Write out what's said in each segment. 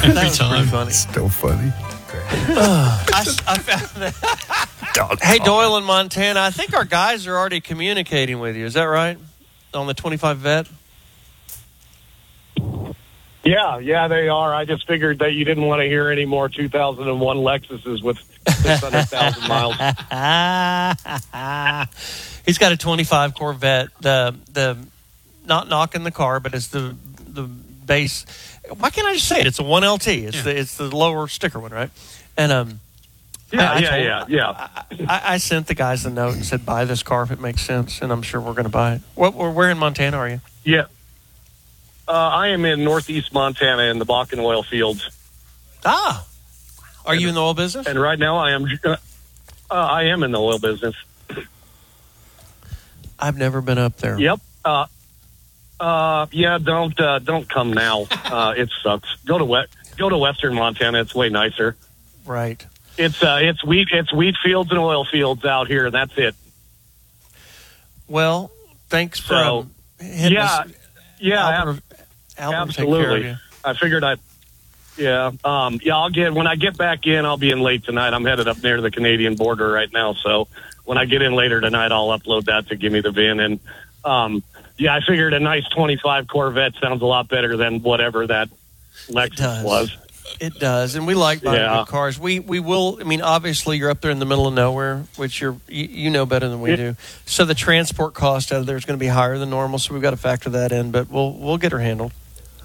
Every time. Funny. Still funny. I found that. Hey, Doyle in Montana, I think our guys are already communicating with you. Is that right? On the 25 vet? Yeah, they are. I just figured that you didn't want to hear any more 2001 Lexuses with 600,000 miles. He's got a 25 Corvette. The not knocking the car, but it's the base. Why can't I just say it? It's a 1LT. It's the lower sticker one, right? And I sent the guys a note and said, buy this car if it makes sense, and I'm sure we're going to buy it. Where in Montana are you? Yeah. I am in northeast Montana in the Bakken oil fields. Ah. Are you in the oil business? And right now I am in the oil business. I've never been up there. Yep. Don't come now. It sucks. Go to western Montana. It's way nicer. Right. It's wheat fields and oil fields out here. That's it. Well, thanks for hitting us. Albert absolutely. I figured I'll when I get back in, I'll be in late tonight. I'm headed up near the Canadian border right now, so when I get in later tonight, I'll upload that to Gimme the VIN. And I figured a nice 25 Corvette sounds a lot better than whatever that Lexus was. It does, and we like buying good cars. We will. I mean, obviously, you're up there in the middle of nowhere, which you know better than we do. So the transport cost out of there is going to be higher than normal. So we've got to factor that in, but we'll get her handled.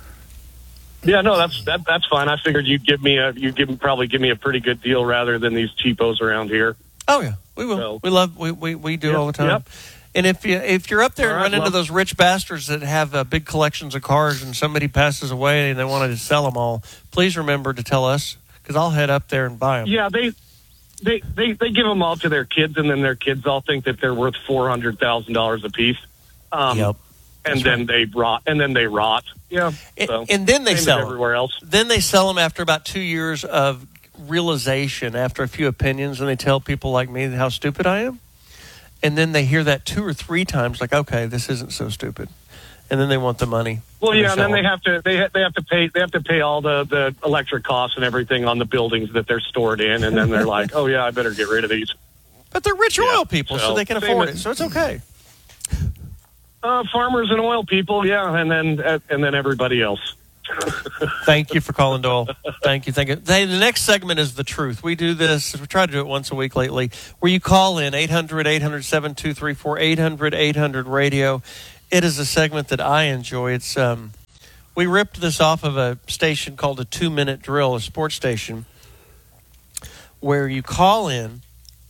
Yeah, no, that's fine. I figured you'd probably give me a pretty good deal rather than these cheapos around here. Oh yeah, we will. So, we do all the time. Yep. And if you're up there and run into those rich bastards that have big collections of cars and somebody passes away and they wanted to sell them all, please remember to tell us because I'll head up there and buy them. Yeah, they give them all to their kids and then their kids all think that they're worth $400,000 a piece. Yep. And then they rot. Yeah. And then they sell them everywhere else. Then they sell them after about 2 years of realization, after a few opinions, and they tell people like me how stupid I am. And then they hear that 2 or 3 times, like, okay, this isn't so stupid. And then they want the money. Well, yeah, and then they have to pay all the electric costs and everything on the buildings that they're stored in, and then they're like, oh yeah, I better get rid of these. But they're rich oil people, so they can afford it, so it's okay. Farmers and oil people, yeah, and then everybody else. Thank you for calling, Doyle. Thank you. Hey, the next segment is The Truth. We do this, we try to do it once a week lately, where you call in 800-800-7234, 800-800-RADIO. It is a segment that I enjoy. It's we ripped this off of a station called a 2-Minute Drill, a sports station, where you call in,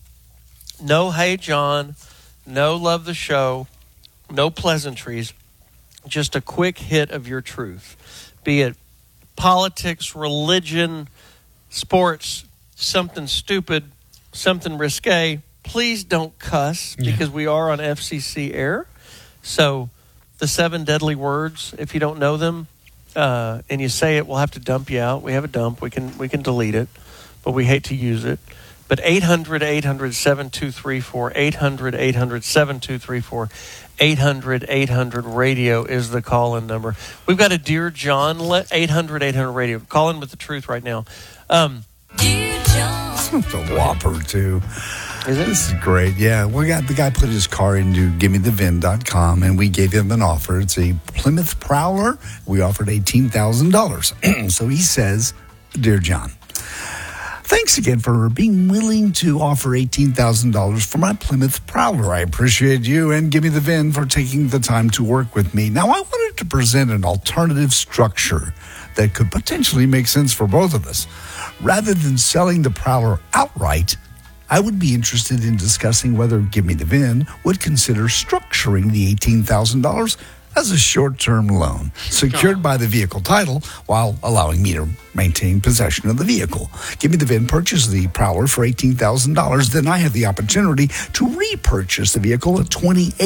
no hey John, no love the show, no pleasantries, just a quick hit of your truth. Be it politics, religion, sports, something stupid, something risque. Please don't cuss because we are on FCC air. So the 7 deadly words, if you don't know them and you say it, we'll have to dump you out. We have a dump. We can delete it, but we hate to use it. But 800-800-7234, 800-800-7234, 800-800-RADIO is the call-in number. We've got a Dear John, 800-800-RADIO. Call in with the truth right now. Dear John. It's a whopper, too. Is it? This is great. Yeah, the guy put his car into GimmeTheVin.com, and we gave him an offer. It's a Plymouth Prowler. We offered $18,000. So he says, Dear John, thanks again for being willing to offer $18,000 for my Plymouth Prowler. I appreciate you and Gimme the VIN for taking the time to work with me. Now, I wanted to present an alternative structure that could potentially make sense for both of us. Rather than selling the Prowler outright, I would be interested in discussing whether Gimme the VIN would consider structuring the $18,000 as a short-term loan secured by the vehicle title while allowing me to maintain possession of the vehicle. Gimme the VIN purchased the Prowler for $18,000. Then I have the opportunity to repurchase the vehicle at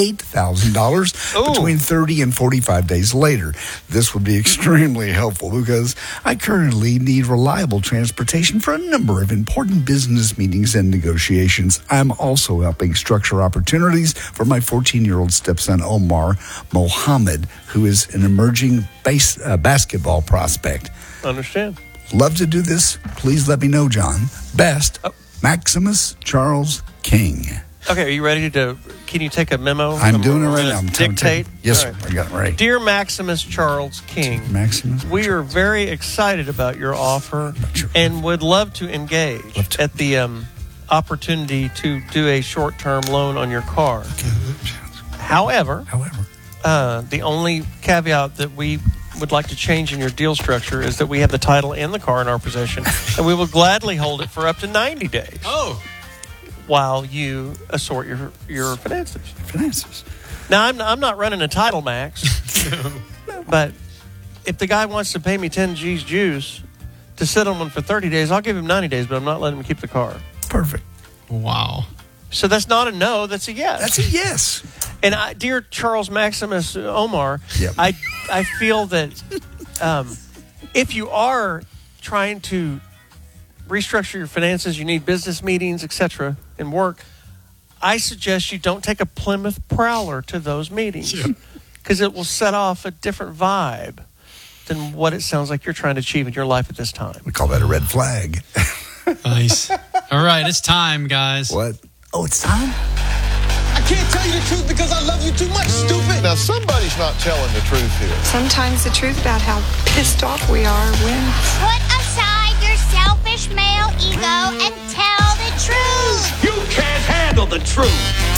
$28,000 between 30 and 45 days later. This would be extremely helpful because I currently need reliable transportation for a number of important business meetings and negotiations. I'm also helping structure opportunities for my 14-year-old stepson, Omar Mohammed, who is an emerging basketball prospect. Understand. Love to do this. Please let me know, John. Best, Maximus Charles King. Okay, are you ready to? Can you take a memo? I'm doing it right now. I'm dictate. Yes, All sir. I got it right. Dear Maximus Charles King, Maximus. we are very excited about your offer and would love to engage at the opportunity to do a short-term loan on your car. However, the only caveat that we would like to change in your deal structure is that we have the title and the car in our possession, and we will gladly hold it for up to 90 days. Oh. While you assort your finances. Now, I'm not running a title, Max, but if the guy wants to pay me 10 G's juice to sit on one for 30 days, I'll give him 90 days, but I'm not letting him keep the car. Perfect. Wow. So that's not a no, that's a yes. That's a yes. And dear Charles Maximus Omar, Yep. I feel that if you are trying to restructure your finances, you need business meetings, etc., and work, I suggest you don't take a Plymouth Prowler to those meetings because it will set off a different vibe than what it sounds like you're trying to achieve in your life at this time. We call that a red flag. Nice. All right, it's time, guys. What? Oh, it's time? I can't tell you the truth because I love you too much, stupid. Now, somebody's not telling the truth here. Sometimes the truth about how pissed off we are wins. Put aside your selfish male ego and tell the truth. You can't handle the truth.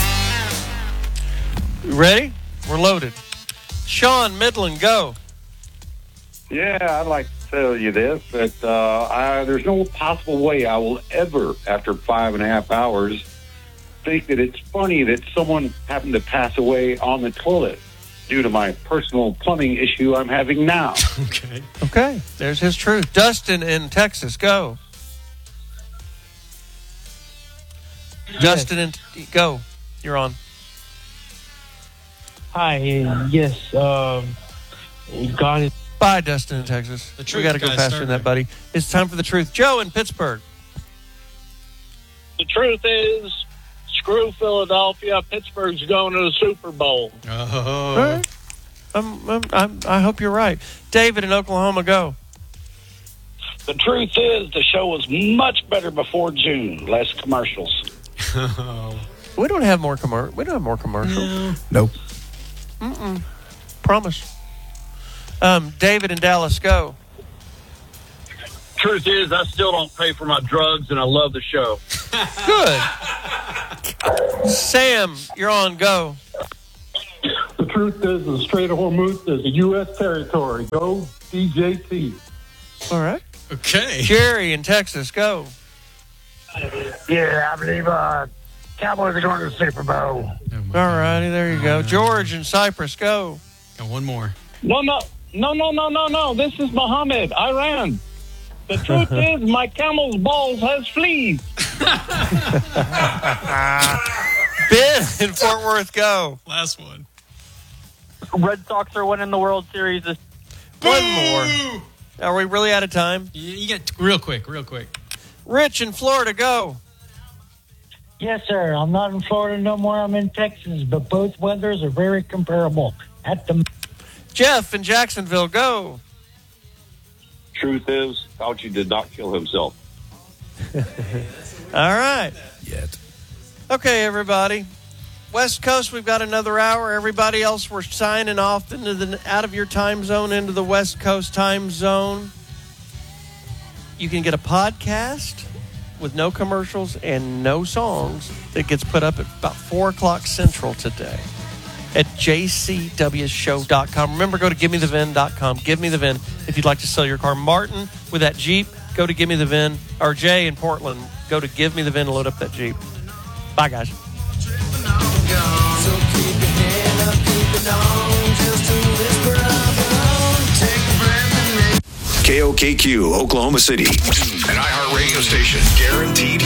Ready? We're loaded. Sean Midland, go. Yeah, I'd like to tell you this, but there's no possible way I will ever, after 5.5 hours, think that it's funny that someone happened to pass away on the toilet due to my personal plumbing issue I'm having now. Okay, there's his truth. Dustin in Texas, go. Dustin, go. You're on. Hi, yes, God is... Bye, Dustin in Texas. The truth, We got to go guys, faster start than there. that, buddy. It's time for the truth. Joe in Pittsburgh. The truth is, screw Philadelphia. Pittsburgh's going to the Super Bowl. Oh. All right. I hope you're right. David in Oklahoma, go. The truth is, the show was much better before June. Less commercials. We don't have more commercials. Nope. Promise. David in Dallas, go. Truth is, I still don't pay for my drugs, and I love the show. Good. Sam, you're on, go. The truth is, the Strait of Hormuz is a U.S. territory. Go DJT. All right. Okay. Jerry in Texas, go. Yeah, I believe Cowboys are going to the Super Bowl. All righty, there you go. George in Cyprus, go. Got one more. No. This is Mohammed, Iran. The truth is, my camel's balls has fleas. Ben in Fort Worth, go. Last one. Red Sox are winning the World Series. One more. Are we really out of time? You get real quick. Rich in Florida, go. Yes, sir. I'm not in Florida no more. I'm in Texas, but both weathers are very comparable. At the Jeff in Jacksonville, go. Truth is, Fauci did not kill himself. All right. Yet. Okay, everybody. West Coast, we've got another hour. Everybody else, we're signing off into out of your time zone into the West Coast time zone. You can get a podcast with no commercials and no songs that gets put up at about 4 o'clock Central today at jcwshow.com. Remember, go to givemethevin.com. Give me the VIN if you'd like to sell your car. Martin, with that Jeep, go to Give Me the VIN. Or Jay in Portland, go to Give Me the VIN and load up that Jeep. Bye, guys. KOKQ, Oklahoma City. An iHeartRadio station guaranteed